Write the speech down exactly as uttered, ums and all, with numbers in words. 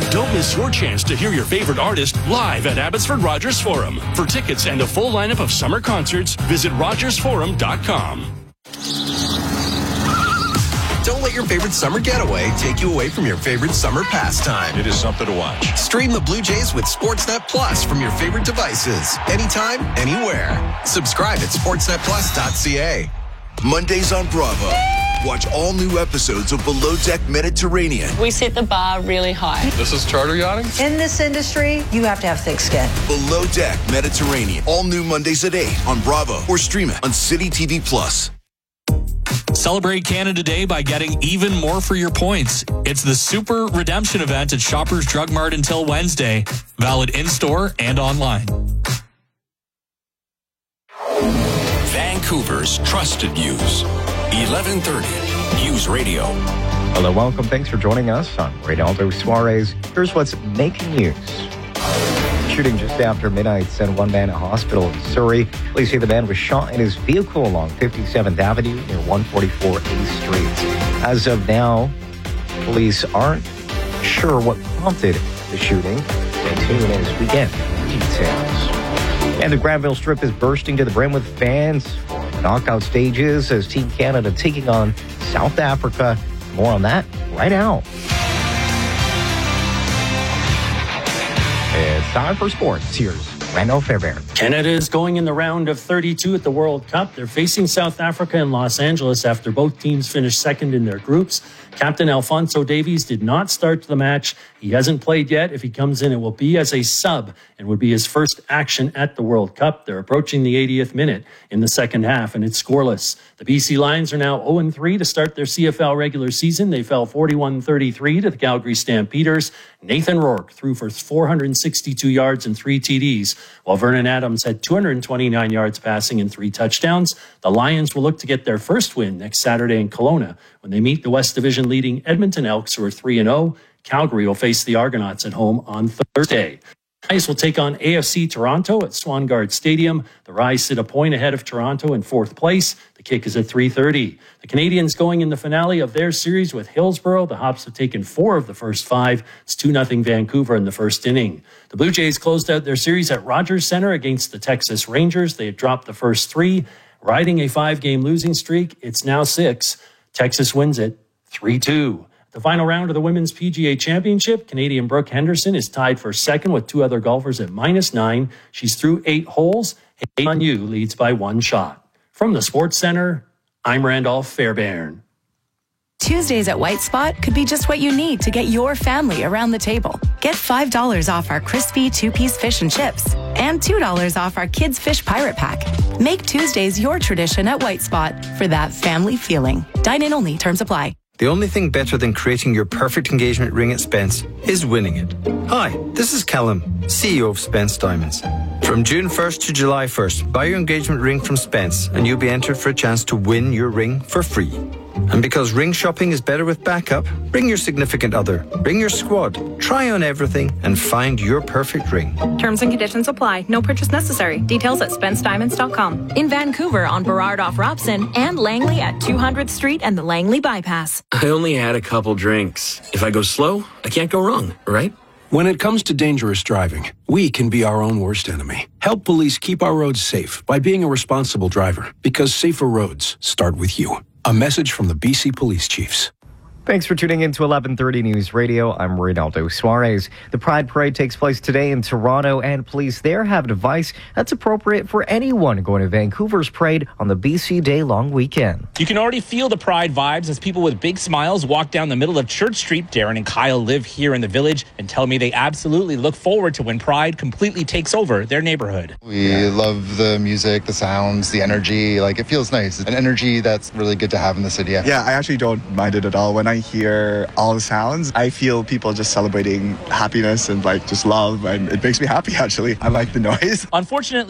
Don't miss your chance to hear your favorite artist live at Abbotsford Rogers Forum. For tickets and a full lineup of summer concerts, visit rogers forum dot com. Don't let your favorite summer getaway take you away from your favorite summer pastime. It is something to watch. Stream the Blue Jays with Sportsnet Plus from your favorite devices. Anytime, anywhere. Subscribe at sportsnet plus dot c a. Mondays on Bravo. Watch all new episodes of Below Deck Mediterranean. We set the bar really high. This is charter yachting? In this industry, you have to have thick skin. Below Deck Mediterranean. All new Mondays at eight on Bravo or stream it on City T V Plus. Celebrate Canada Day by getting even more for your points. It's the Super Redemption event at Shoppers Drug Mart until Wednesday. Valid in-store and online. Vancouver's trusted news. eleven thirty News Radio. Hello, welcome. Thanks for joining us. I'm Reynaldo Suarez. Here's what's making news. Shooting just after midnight sent one man to hospital in Surrey. Police say the man was shot in his vehicle along fifty-seventh Avenue near one forty-four A Street. As of now, police aren't sure what prompted the shooting. Stay tuned as we get details. And the Granville Strip is bursting to the brim with fans for the knockout stages as Team Canada taking on South Africa. More on that right now. It's time for sports. Here's Randall Fairbairn. Canada is going in the round of thirty-two at the World Cup. They're facing South Africa in Los Angeles after both teams finished second in their groups. Captain Alphonso Davies did not start the match. He hasn't played yet. If he comes in, it will be as a sub and would be his first action at the World Cup. They're approaching the eightieth minute in the second half, and it's scoreless. The B C Lions are now oh and three to start their C F L regular season. They fell forty-one thirty-three to the Calgary Stampeders. Nathan Rourke threw for four hundred sixty-two yards and three T Ds, while Vernon Adams had two hundred twenty-nine yards passing and three touchdowns. The Lions will look to get their first win next Saturday in Kelowna when they meet the West Division leading Edmonton Elks, who are three and oh. Calgary will face the Argonauts at home on Thursday. Rise will take on A F C Toronto at Swangard Stadium. The Rise sit a point ahead of Toronto in fourth place. The kick is at three thirty. The Canadians going in the finale of their series with Hillsborough. The Hops have taken four of the first five. It's two nothing Vancouver in the first inning. The Blue Jays closed out their series at Rogers Center against the Texas Rangers. They had dropped the first three, riding a five-game losing streak. It's now six. Texas wins it three two. The final round of the Women's P G A Championship, Canadian Brooke Henderson is tied for second with two other golfers at minus nine. She's through eight holes. Hey on You leads by one shot. From the Sports Center, I'm Randolph Fairbairn. Tuesdays at White Spot could be just what you need to get your family around the table. Get five dollars off our crispy two-piece fish and chips and two dollars off our Kids Fish Pirate Pack. Make Tuesdays your tradition at White Spot for that family feeling. Dine-in only. Terms apply. The only thing better than creating your perfect engagement ring at Spence is winning it. Hi, this is Callum, C E O of Spence Diamonds. From June first to July first, buy your engagement ring from Spence and you'll be entered for a chance to win your ring for free. And because ring shopping is better with backup, bring your significant other, bring your squad, try on everything and find your perfect ring. Terms and conditions apply. No purchase necessary. Details at spence diamonds dot com. In Vancouver on Burrard off Robson and Langley at two hundredth Street and the Langley Bypass. I only had a couple drinks. If I go slow, I can't go wrong, right? When it comes to dangerous driving, we can be our own worst enemy. Help police keep our roads safe by being a responsible driver, because safer roads start with you. A message from the B C Police Chiefs. Thanks for tuning in to eleven thirty News Radio. I'm Reynaldo Suarez. The Pride Parade takes place today in Toronto, and police there have a device that's appropriate for anyone going to Vancouver's parade on the B C Day long weekend. You can already feel the Pride vibes as people with big smiles walk down the middle of Church Street. Darren and Kyle live here in the village and tell me they absolutely look forward to when Pride completely takes over their neighborhood. We love the music, the sounds, the energy. Like, it feels nice. An energy that's really good to have in the city. Yeah, yeah I actually don't mind it at all. When I hear all the sounds, I feel people just celebrating happiness and like just love, and it makes me happy actually. I like the noise. Unfortunately,